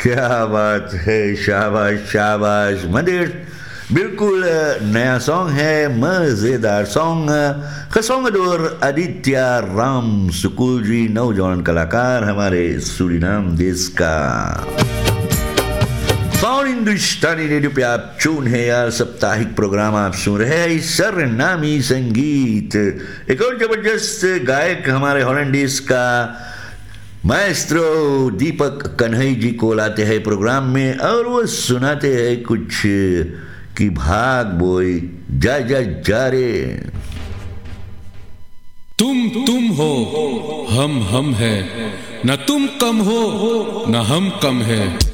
क्या बात है, शाबाश शाबाश मंदिर। बिल्कुल नया सॉन्ग है, मजेदार सॉन्ग। खसोंगडोर आदित्य राम सुकुल जी, नौजवान कलाकार हमारे सूरीनाम देश का। साउंड हिंदुस्तानी रेडियो पे आप चून है यार, साप्ताहिक प्रोग्राम आप सुन रहे हैं सरनामी संगीत। एक और जबरदस्त गायक हमारे हॉलैंडिस का माएस्ट्रो दीपक कन्हई जी को लाते हैं प्रोग्राम में, और वो सुनाते हैं कुछ कि भाग बोई जा जा जा रे। तुम हो, हम है, न तुम कम हो न हम कम है।